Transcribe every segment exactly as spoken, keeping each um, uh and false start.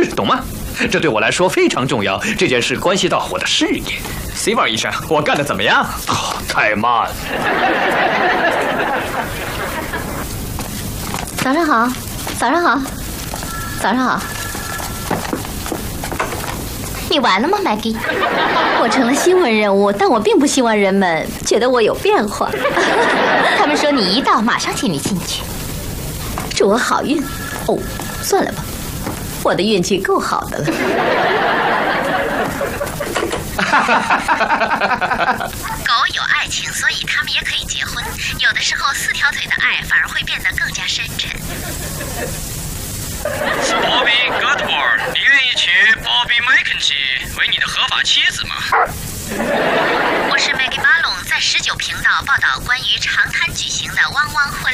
是，懂吗？这对我来说非常重要，这件事关系到我的事业。 Silver 医生，我干得怎么样？ 哦，太慢了。 早上好，早上好，早上好。你完了吗 ，Maggie？ 我成了新闻人物，但我并不希望人们觉得我有变化。他们说你一到马上请你进去。祝我好运。哦，算了吧，我的运气够好的了。 狗有爱情，所以它们也可以结婚。有的时候，四条腿的爱反而会变得更加深沉。 Bobby Goodward， 你愿意娶 Bobby McKenzie 为你的合法妻子吗？ 我是 Maggie Malone， 在十九频道报道关于长滩举行的汪汪婚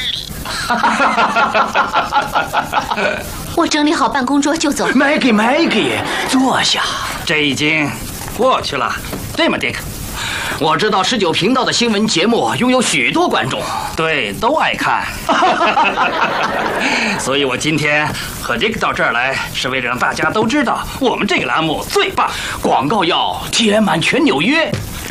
礼。 我整理好办公桌就走。 Maggie Maggie， 坐下。 这已经过去了，对吗 ，Dick？ 我知道十九频道的新闻节目拥有许多观众， 对，都爱看。所以我今天和 Dick 到这儿来，是为了让大家都知道我们这个栏目最棒， 广告要贴满全纽约。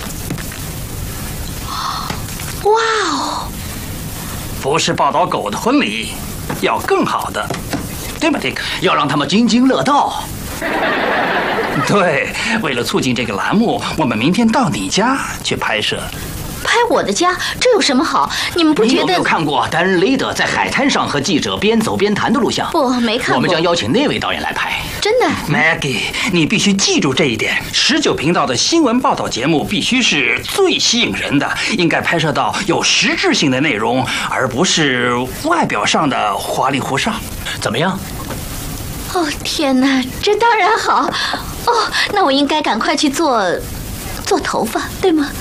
哇哦！ 不是报道狗的婚礼，要更好的，对吗 ，Dick？ 要让他们津津乐道。 对，为了促进这个栏目，我们明天到你家去拍摄。 拍我的家，这有什么好？你们不觉得？ 你有没有看过丹·雷德在海滩上和记者边走边谈的录像？ 不，没看过。 我们将邀请那位导演来拍。 真的 ，Maggie， 你必须记住这一点。十九频道的新闻报道节目必须是最吸引人的，应该拍摄到有实质性的内容，而不是外表上的花里胡哨。 怎么样？ 哦天哪，这当然好。哦，那我应该赶快去做做头发，对吗？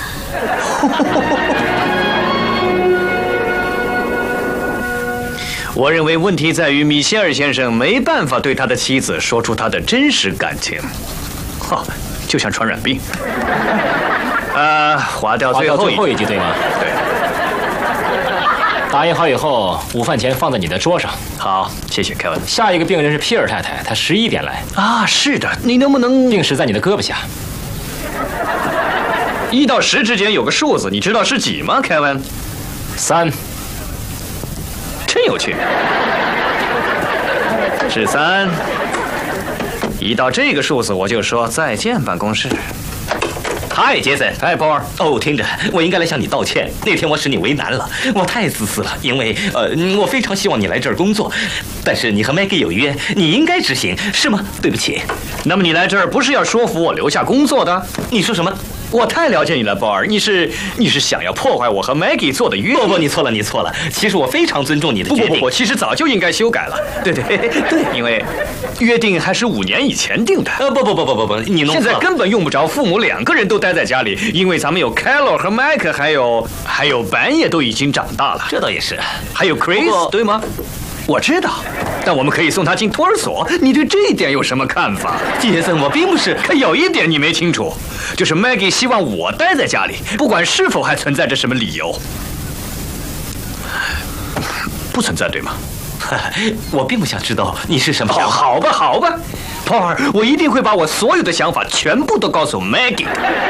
我认为问题在于米歇尔先生没办法对他的妻子说出他的真实感情，哈，就像传染病。呃，划掉最后最后一句对吗？ 对。 打印好以后，午饭前放在你的桌上。 好，谢谢凯文。 下一个病人是皮尔太太，她十一点来。 啊，是的，你能不能定时在你的胳膊下？ 一到十之间有个数字，你知道是几吗，凯文？ 三。 真有趣。是三。一到这个数字，我就说再见，办公室。 嗨，杰森。 嗨，波尔。 哦，听着，我应该来向你道歉。那天我使你为难了，我太自私了。因为呃，我非常希望你来这儿工作，但是你和 Maggie 有约，你应该执行，是吗？对不起。 那么你来这儿不是要说服我留下工作的？ 你说什么？ 我太了解你了，鲍尔。你是你是想要破坏我和 Maggie 做的约定？ 不不，你错了，你错了。其实我非常尊重你的决定。 不不不，其实早就应该修改了。对对对，因为约定还是五年以前定的。 呃，不不不不不不，你弄错了。 现在根本用不着父母两个人都待在家里，因为咱们有 Keller 和 Mike， 还有还有班也都已经长大了。 这倒也是。 还有 Chris， 对吗？我知道，但我们可以送他进托儿所。你对这一点有什么看法？ 杰森，我并不是。 可有一点你没清楚，就是 Maggie 希望我待在家里，不管是否还存在着什么理由。不存在，对吗？ 我并不想知道你是什么想法。 好吧，好吧 ，Paul， 我一定会把我所有的想法全部都告诉 Maggie。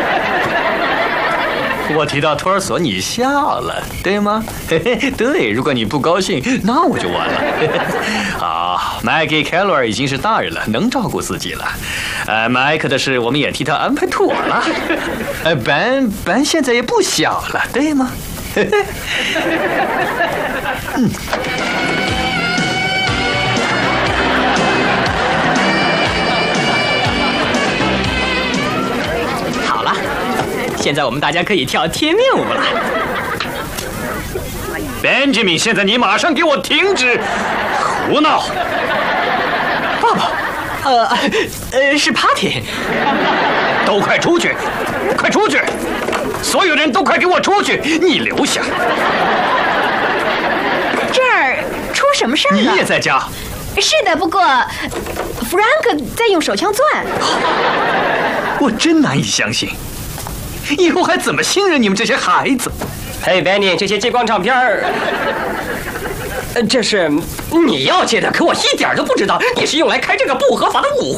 我提到托儿所，你笑了，对吗？对，如果你不高兴，那我就完了。好 ，Maggie Keller 已经是大人了，能照顾自己了。呃 ，Mike 的事我们也替他安排妥了。呃 ，Ben Ben 现在也不小了，对吗？嗯。 现在我们大家可以跳贴面舞了。 Benjamin， 现在你马上给我停止胡闹！ 爸爸，呃呃，是 party， 都快出去，快出去！所有人都快给我出去！你留下。 这儿出什么事儿了？ 你也在家？ 是的，不过 Frank 在用手枪钻。 我真难以相信。以后还怎么信任你们这些孩子？ 嘿 ，Benny， 这些激光唱片儿，这是你要接的，可我一点都不知道你是用来开这个不合法的舞会。